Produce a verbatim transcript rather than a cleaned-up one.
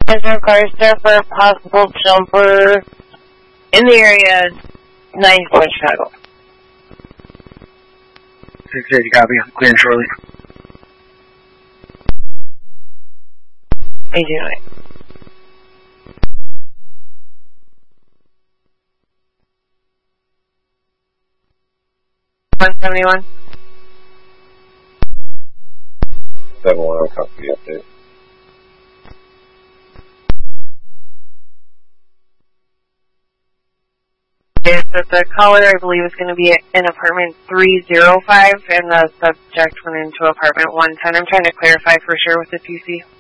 There's car start for a possible jumper in the area, ninety-four Chicago. six eighty, copy. Clear and shortly. eighty-nine. one seventy-one. seven one, copy update. Is that the caller, I believe, is going to be in apartment three oh five, and the subject went into apartment one ten. I'm trying to clarify for sure with the P C.